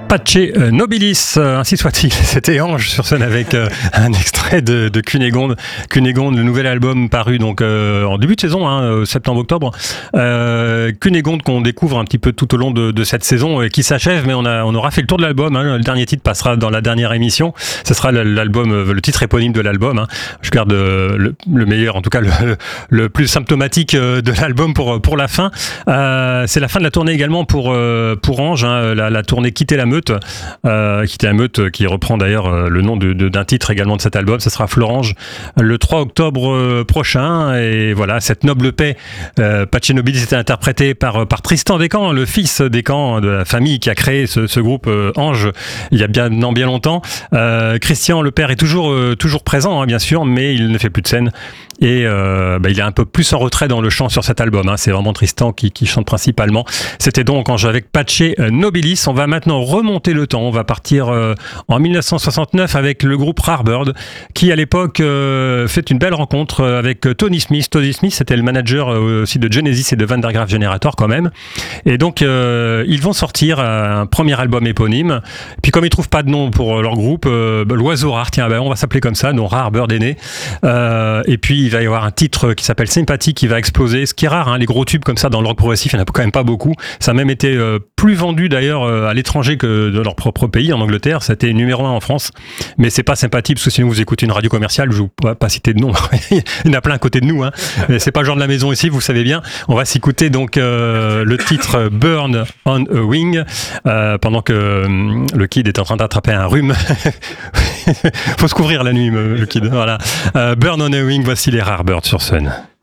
Pace Nobilis, ainsi soit-il. C'était Ange sur scène avec un extrait de Cunégonde. Cunégonde, le nouvel album paru donc en début de saison, septembre-octobre. Cunégonde qu'on découvre un petit peu tout au long de cette saison qui s'achève, mais on aura fait le tour de l'album. Le dernier titre passera dans la dernière émission. Ce sera l'album, le titre éponyme de l'album. Je garde le meilleur, en tout cas le plus symptomatique de l'album pour la fin. C'est la fin de la tournée également pour Ange, la tournée Quitter la Meute. Quitter la Meute qui reprend d'ailleurs le nom d'un titre également de cet album. Ce sera Florange le 3 octobre prochain. Et voilà, cette noble paix, Pace Nobilis était interprété par Tristan Descamps, le fils Descamps de la famille qui a créé ce groupe Ange il y a bien longtemps. Christian, le père, est toujours présent, bien sûr, mais il ne fait plus de scène. Et il est un peu plus en retrait dans le chant sur cet album. C'est vraiment Tristan qui chante principalement. C'était donc Ange avec Pace Nobilis. On va maintenant remonter le temps. On va partir en 1969 avec le groupe Rarbird qui à l'époque fait une belle rencontre avec Tony Smith. Tony Smith, c'était le manager aussi de Genesis et de Van der Graaf Generator quand même. Et donc ils vont sortir un premier album éponyme. Puis comme ils trouvent pas de nom pour leur groupe, l'oiseau rare, on va s'appeler comme ça, donc Rarbird est né. Et puis il va y avoir un titre qui s'appelle Sympathy qui va exploser, ce qui est rare, les gros tubes comme ça dans le rock progressif, il n'y en a quand même pas beaucoup. Ça a même été plus vendu d'ailleurs à l'étranger que dans leur propre pays, en Angleterre. Ça a été numéro 1 en France, mais c'est pas Sympathy parce que sinon vous écoutez une radio commerciale, je ne vais pas citer de nom, il y en a plein à côté de nous, mais c'est pas le genre de la maison ici, vous savez bien. On va s'écouter donc le titre Burn on a Wing pendant que le kid est en train d'attraper un rhume. Faut se couvrir la nuit, le kid. Voilà. Burn on a Wing, voici les Rarbird sur scène.